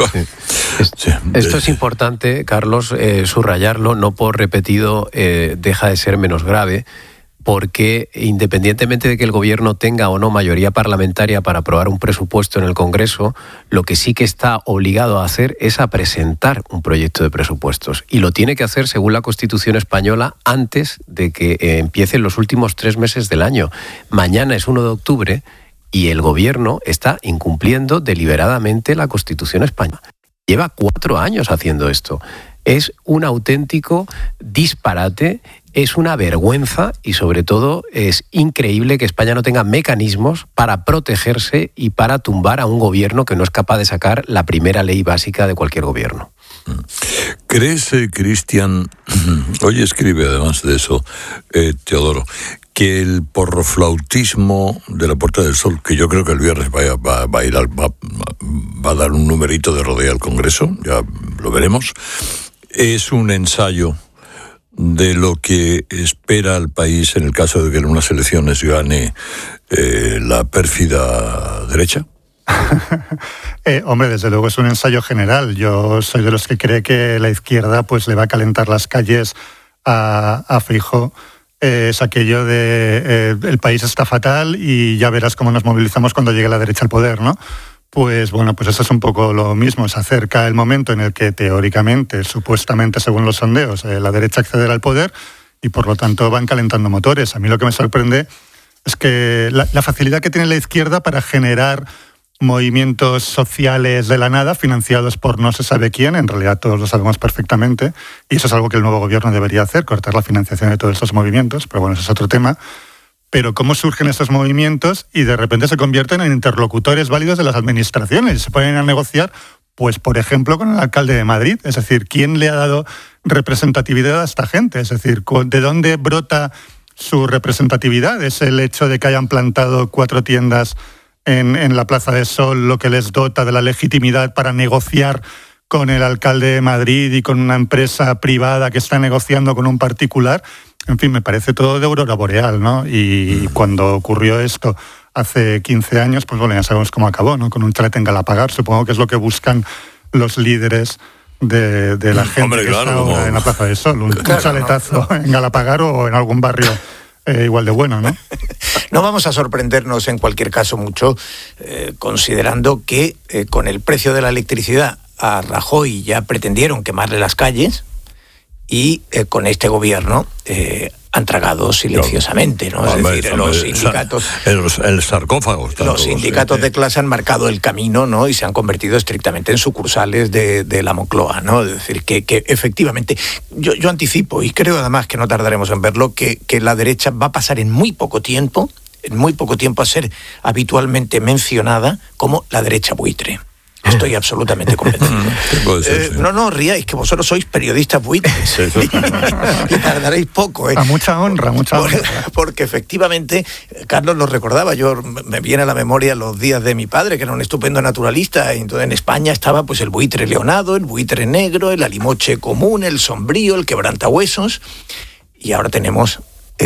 Esto es importante, Carlos, subrayarlo, no por repetido deja de ser menos grave, porque independientemente de que el gobierno tenga o no mayoría parlamentaria para aprobar un presupuesto en el Congreso, lo que sí que está obligado a hacer es a presentar un proyecto de presupuestos. Y lo tiene que hacer, según la Constitución española, antes de que empiecen los últimos 3 meses del año. Mañana es 1 de octubre y el gobierno está incumpliendo deliberadamente la Constitución española. Lleva 4 años haciendo esto. Es un auténtico disparate, es una vergüenza y sobre todo es increíble que España no tenga mecanismos para protegerse y para tumbar a un gobierno que no es capaz de sacar la primera ley básica de cualquier gobierno. ¿Crees, Cristian, hoy escribe además de eso, Teodoro, que el porroflautismo de la Puerta del Sol, que yo creo que el viernes va a dar un numerito de rodea al Congreso, ya lo veremos, es un ensayo de lo que espera el país en el caso de que en unas elecciones gane la pérfida derecha? Hombre, desde luego es un ensayo general. Yo soy de los que cree que la izquierda pues le va a calentar las calles a Feijóo. Es aquello de el país está fatal y ya verás cómo nos movilizamos cuando llegue la derecha al poder, ¿no? Pues bueno, pues eso es un poco lo mismo. Se acerca el momento en el que teóricamente, supuestamente según los sondeos, la derecha accederá al poder y por lo tanto van calentando motores. A mí lo que me sorprende es que la facilidad que tiene la izquierda para generar movimientos sociales de la nada, financiados por no se sabe quién, en realidad todos lo sabemos perfectamente, y eso es algo que el nuevo gobierno debería hacer, cortar la financiación de todos esos movimientos, pero bueno, eso es otro tema. Pero cómo surgen estos movimientos y de repente se convierten en interlocutores válidos de las administraciones y se ponen a negociar, pues por ejemplo, con el alcalde de Madrid. Es decir, ¿quién le ha dado representatividad a esta gente? Es decir, ¿de dónde brota su representatividad? ¿Es el hecho de que hayan plantado 4 tiendas en la Plaza del Sol lo que les dota de la legitimidad para negociar con el alcalde de Madrid y con una empresa privada que está negociando con un particular? En fin, me parece todo de aurora boreal, ¿no? Y cuando ocurrió esto hace 15 años, pues bueno, ya sabemos cómo acabó, ¿no? Con un chalete en Galapagar. Supongo que es lo que buscan los líderes de la gente. Hombre, claro, que está en la Plaza del Sol. Un chaletazo en Galapagar o en algún barrio igual de bueno, ¿no? No vamos a sorprendernos en cualquier caso mucho, considerando que con el precio de la electricidad a Rajoy ya pretendieron quemarle las calles y con este gobierno han tragado silenciosamente, ¿no? Es decir, los sindicatos... El sarcófago. Los sindicatos de clase han marcado el camino, ¿no? Y se han convertido estrictamente en sucursales de la Moncloa, ¿no? Es decir, que efectivamente, yo anticipo, y creo además que no tardaremos en verlo, que la derecha va a pasar en muy poco tiempo a ser habitualmente mencionada como la derecha buitre. Estoy absolutamente convencido. No ríais, que vosotros sois periodistas buitres. Y tardaréis poco. A mucha honra. Porque efectivamente, Carlos lo recordaba, me viene a la memoria los días de mi padre, que era un estupendo naturalista, y entonces en España estaba pues el buitre leonado, el buitre negro, el alimoche común, el sombrío, el quebrantahuesos, y ahora tenemos...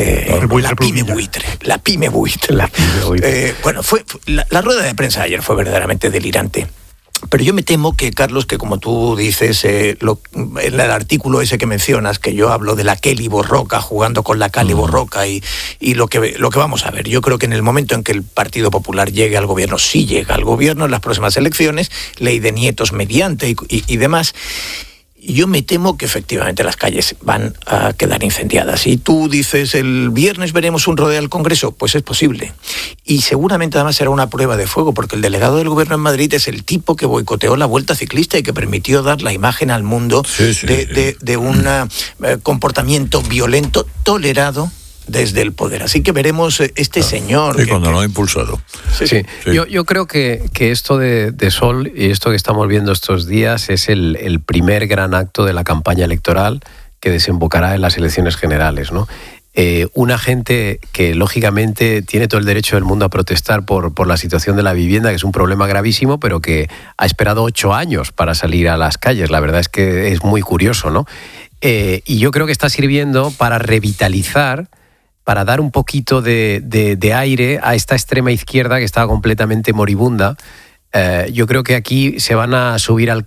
la pyme buitre. Bueno, la rueda de prensa ayer fue verdaderamente delirante. Pero yo me temo que, Carlos, que como tú dices, el artículo ese que mencionas, que yo hablo de la Kelly Borroca jugando con la Cali Borroca y lo que vamos a ver, yo creo que en el momento en que el Partido Popular llegue al gobierno, sí llega al gobierno en las próximas elecciones, ley de nietos mediante y demás, yo me temo que efectivamente las calles van a quedar incendiadas. Y tú dices, el viernes veremos un rodeo al Congreso, pues es posible. Y seguramente además será una prueba de fuego, porque el delegado del gobierno en Madrid es el tipo que boicoteó la Vuelta Ciclista y que permitió dar la imagen al mundo de un comportamiento violento tolerado desde el poder. Así que veremos este señor... cuando lo ha impulsado. Sí. Yo creo que esto de Sol y esto que estamos viendo estos días es el primer gran acto de la campaña electoral que desembocará en las elecciones generales, ¿no? Una gente que lógicamente tiene todo el derecho del mundo a protestar por la situación de la vivienda, que es un problema gravísimo, pero que ha esperado 8 años para salir a las calles. La verdad es que es muy curioso, ¿no? Y yo creo que está sirviendo para revitalizar, para dar un poquito de aire a esta extrema izquierda que estaba completamente moribunda. Yo creo que aquí se van a subir al